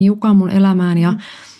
Jukan mun elämään ja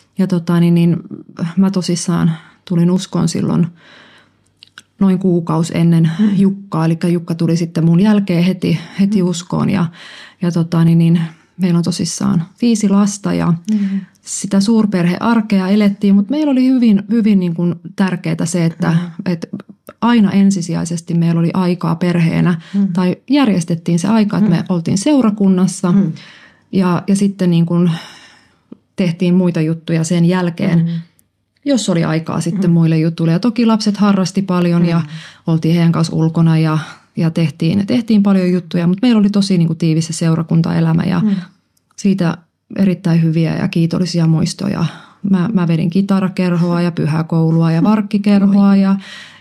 mä tosissaan tulin uskoon silloin noin kuukausi ennen Jukkaa. Eli Jukka tuli sitten mun jälkeen heti uskoon ja meillä on tosissaan 5 lasta ja sitä suurperhearkea elettiin, mutta meillä oli hyvin niin kuin tärkeää se, että aina ensisijaisesti meillä oli aikaa perheenä tai järjestettiin se aika, että me oltiin seurakunnassa ja sitten niin kuin tehtiin muita juttuja sen jälkeen, jos oli aikaa sitten muille jutuille. Ja toki lapset harrasti paljon ja oltiin heidän kanssa ulkona ja tehtiin paljon juttuja, mutta meillä oli tosi niin kuin tiivis se seurakuntaelämä ja siitä erittäin hyviä ja kiitollisia muistoja. Mä vedin kitarakerhoa ja pyhäkoulua ja varkkikerhoa ja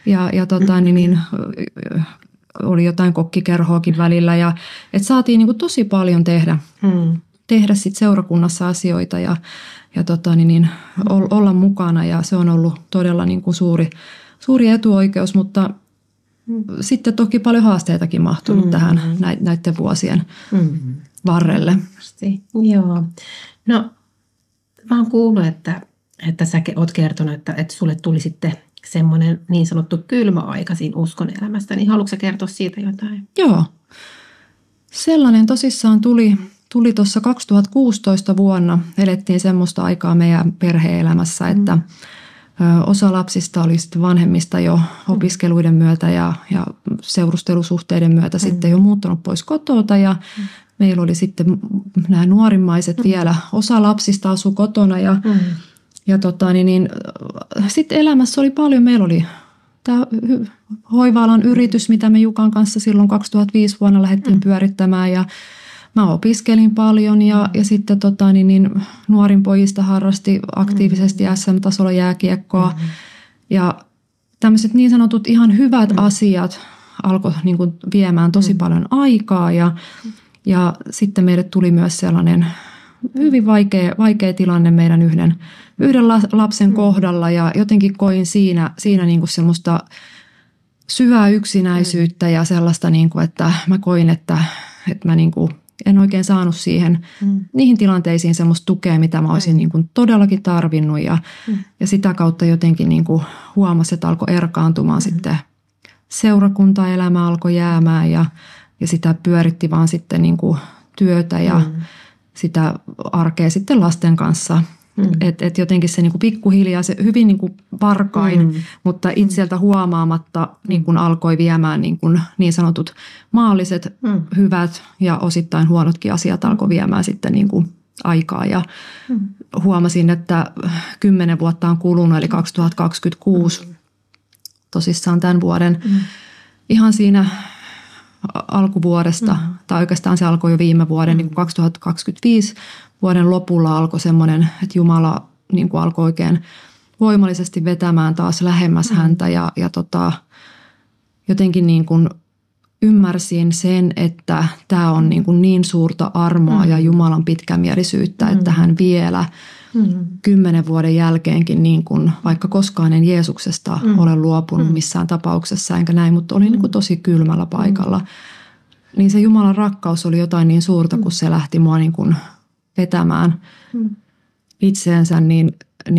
oli jotain kokkikerhoakin välillä. Ja, et saatiin niin kuin tosi paljon tehdä sit seurakunnassa asioita ja olla mukana ja se on ollut todella niin kuin suuri etuoikeus, mutta sitten toki paljon haasteitakin mahtunut tähän näiden vuosien varrelle. Joo. No mä oon kuullut, että sä oot kertonut, että sulle tuli sitten semmoinen niin sanottu kylmä aika siinä uskon elämästä, niin haluatko sä kertoa siitä jotain? Joo. Sellainen tosissaan tuli tuossa 2016 vuonna. Elettiin semmoista aikaa meidän perhe-elämässä, että osa lapsista oli sitten vanhemmista jo opiskeluiden myötä ja seurustelusuhteiden myötä sitten jo muuttanut pois kotota ja meillä oli sitten nämä nuorimmaiset vielä. Osa lapsista asui kotona ja sitten elämässä oli paljon. Meillä oli tämä hoiva-alan yritys, mitä me Jukan kanssa silloin 2005 vuonna lähdettiin pyörittämään ja mä opiskelin paljon ja sitten nuorin pojista harrasti aktiivisesti SM-tasolla jääkiekkoa ja tämmöiset niin sanotut ihan hyvät asiat alkoi niin kuin viemään tosi paljon aikaa ja sitten meille tuli myös sellainen hyvin vaikea tilanne meidän yhden lapsen kohdalla ja jotenkin koin siinä niin kuin semmoista syvää yksinäisyyttä ja sellaista, niin kuin, että mä koin, että mä niin kuin en oikein saanut niihin tilanteisiin semmoista tukea, mitä mä olisin niin kuin todellakin tarvinnut ja sitä kautta jotenkin niin kuin huomasi, että alkoi erkaantumaan sitten seurakuntaelämä alkoi jäämään ja sitä pyöritti vaan sitten niin kuin työtä ja sitä arkea sitten lasten kanssa. Et jotenkin se niin kuin pikkuhiljaa, se hyvin niin kuin varkain, mutta itseltä huomaamatta niin kuin alkoi viemään niin sanotut maalliset hyvät ja osittain huonotkin asiat alkoi viemään sitten niin kuin aikaa. Ja huomasin, että 10 vuotta on kulunut, eli 2026 tosissaan tämän vuoden ihan siinä alkuvuodesta, tai oikeastaan se alkoi jo viime vuoden, niin kuin 2025 vuoden lopulla alkoi semmoinen, että Jumala niin kuin alkoi oikein voimallisesti vetämään taas lähemmäs häntä ja jotenkin niin kuin ymmärsin sen, että tämä on niin suurta armoa ja Jumalan pitkämielisyyttä, että hän vielä 10 vuoden jälkeenkin, niin kuin, vaikka koskaan en Jeesuksesta ole luopunut missään tapauksessa, enkä näin, mutta olin niin kuin tosi kylmällä paikalla. Niin se Jumalan rakkaus oli jotain niin suurta, kun se lähti mua niin kuin vetämään itseensä, niin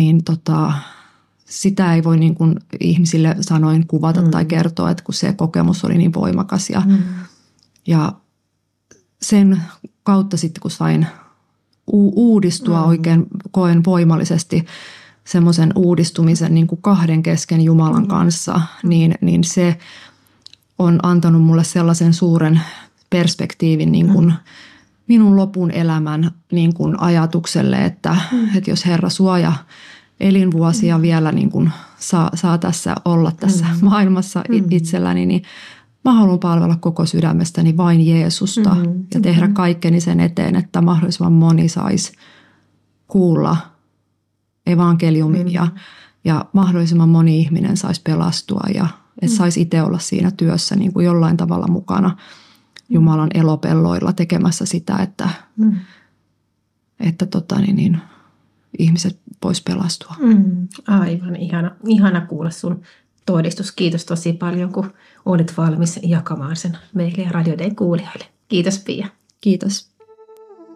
sitä ei voi niin kuin ihmisille sanoin kuvata tai kertoa, että kun se kokemus oli niin voimakas. Ja sen kautta sitten, kun sain uudistua oikein, koen voimallisesti semmoisen uudistumisen niin kuin kahden kesken Jumalan kanssa, niin se on antanut mulle sellaisen suuren perspektiivin niin kuin minun lopun elämän niin kuin ajatukselle, että jos Herra suoja elinvuosia vielä niin kuin saa tässä olla tässä maailmassa itselläni, niin mä haluan palvella koko sydämestäni vain Jeesusta ja tehdä kaikkeni sen eteen, että mahdollisimman moni saisi kuulla evankeliumin ja mahdollisimman moni ihminen saisi pelastua ja että saisi itse olla siinä työssä niin kuin jollain tavalla mukana Jumalan elopelloilla tekemässä sitä, että ihmiset vois pelastua. Aivan ihana kuulla sun todistus. Kiitos tosi paljon, kun olet valmis jakamaan sen meille ja Radio Dayn kuulijoille. Kiitos Pia. Kiitos.